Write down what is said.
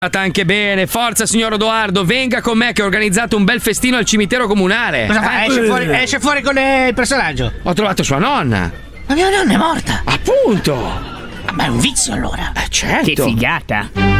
andata anche bene. Forza, signor Odoardo, venga con me che ho organizzato un bel festino al cimitero comunale. Cosa fa? Esce fuori con il personaggio. Ho trovato sua nonna. Ma mia nonna è morta. Appunto. Ma è un vizio allora. Certo. Che figata.